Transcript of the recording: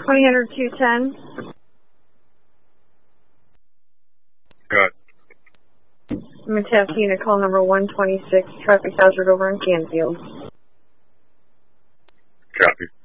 2000 210. Good. I'm going to task unit call number 126, traffic hazard over in Canfield. Copy.